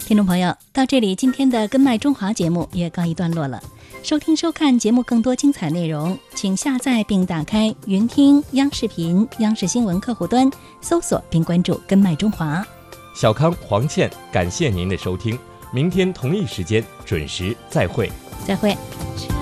听众朋友，到这里今天的《根脉中华》节目也告一段落了。收听收看节目更多精彩内容，请下载并打开云听央视频、央视新闻客户端，搜索并关注《根脉中华》。 小康、黄倩，感谢您的收听，明天同一时间准时再会。 再会。